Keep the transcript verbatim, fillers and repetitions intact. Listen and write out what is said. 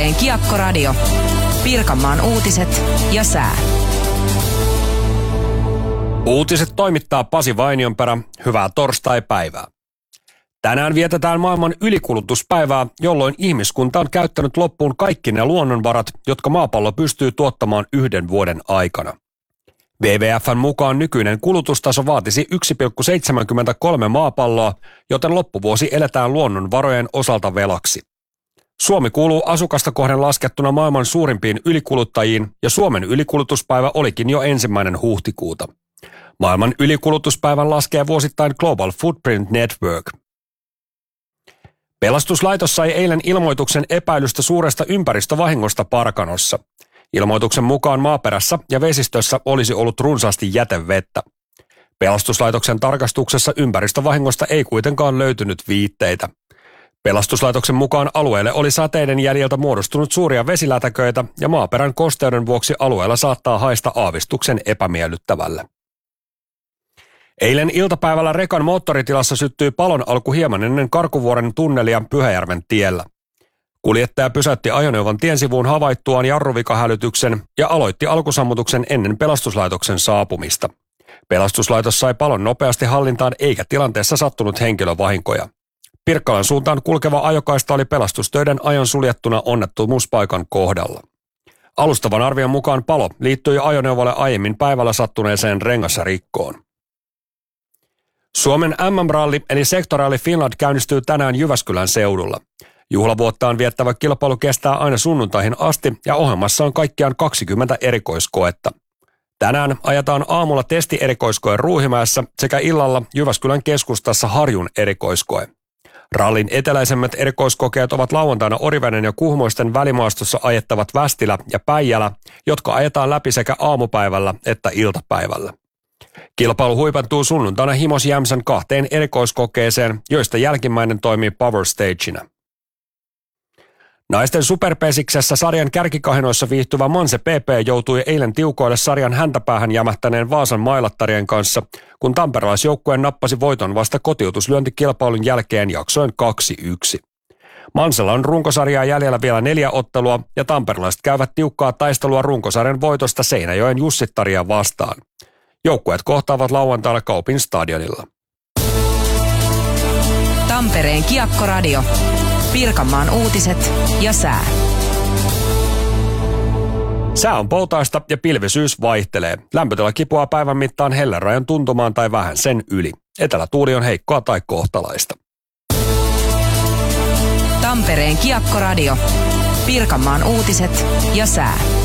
Tampereen Kiekko-radio. Pirkanmaan uutiset ja sää. Uutiset toimittaa Pasi Vainionperä. Hyvää torstai-päivää. Tänään vietetään maailman ylikulutuspäivää, jolloin ihmiskunta on käyttänyt loppuun kaikki ne luonnonvarat, jotka maapallo pystyy tuottamaan yhden vuoden aikana. W W F:n mukaan nykyinen kulutustaso vaatisi yksi pilkku seitsemänkymmentäkolme maapalloa, joten loppuvuosi eletään luonnonvarojen osalta velaksi. Suomi kuuluu asukasta kohden laskettuna maailman suurimpiin ylikuluttajiin, ja Suomen ylikulutuspäivä olikin jo ensimmäinen huhtikuuta. Maailman ylikulutuspäivän laskee vuosittain Global Footprint Network. Pelastuslaitos sai eilen ilmoituksen epäilystä suuresta ympäristövahingosta Parkanossa. Ilmoituksen mukaan maaperässä ja vesistössä olisi ollut runsaasti jätevettä. Pelastuslaitoksen tarkastuksessa ympäristövahingosta ei kuitenkaan löytynyt viitteitä. Pelastuslaitoksen mukaan alueelle oli sateiden jäljiltä muodostunut suuria vesilätäköitä ja maaperän kosteuden vuoksi alueella saattaa haista aavistuksen epämiellyttävälle. Eilen iltapäivällä rekan moottoritilassa syttyi palon alku hieman ennen Karkuvuoren tunnelia Pyhäjärven tiellä. Kuljettaja pysäytti ajoneuvon tien sivuun havaittuaan jarruvikahälytyksen ja aloitti alkusammutuksen ennen pelastuslaitoksen saapumista. Pelastuslaitos sai palon nopeasti hallintaan eikä tilanteessa sattunut henkilövahinkoja. Pirkkalan suuntaan kulkeva ajokaista oli pelastustöiden ajon suljettuna onnettomuuspaikan kohdalla. Alustavan arvion mukaan palo liittyi ajoneuvolle aiemmin päivällä sattuneeseen rengasrikkoon. Suomen M M-ralli eli Sektoraali Finland käynnistyy tänään Jyväskylän seudulla. Juhlavuottaan viettävä kilpailu kestää aina sunnuntaihin asti ja ohjelmassa on kaikkiaan kaksikymmentä erikoiskoetta. Tänään ajetaan aamulla testierikoiskoe Ruuhimäessä sekä illalla Jyväskylän keskustassa Harjun erikoiskoe. Rallin eteläisemmät erikoiskokeet ovat lauantaina Oriveden ja Kuhmoisten välimaastossa ajettavat Västilä ja Päijälä, jotka ajetaan läpi sekä aamupäivällä että iltapäivällä. Kilpailu huipentuu sunnuntaina Himos Jämsän kahteen erikoiskokeeseen, joista jälkimmäinen toimii Power Stagena. Naisten superpesiksessä sarjan kärkikahinoissa viihtyvä Manse P P joutui eilen tiukoille sarjan häntäpäähän jämähtäneen Vaasan mailattarien kanssa, kun tamperelaisjoukkue nappasi voiton vasta kotiutuslyöntikilpailun jälkeen jaksoen kaksi yksi. Mansella on runkosarjaa jäljellä vielä neljä ottelua ja tamperelaiset käyvät tiukkaa taistelua runkosarjan voitosta Seinäjoen Jussittaria vastaan. Joukkueet kohtaavat lauantaina Kaupin stadionilla. Tampereen Kiekko-radio. Pirkanmaan uutiset ja sää. Sää on poutaista ja pilvisyys vaihtelee. Lämpötila kipuaa päivän mittaan hellärajan tuntumaan tai vähän sen yli. Etelätuuli on heikkoa tai kohtalaista. Tampereen Kiekko-radio. Pirkanmaan uutiset ja sää.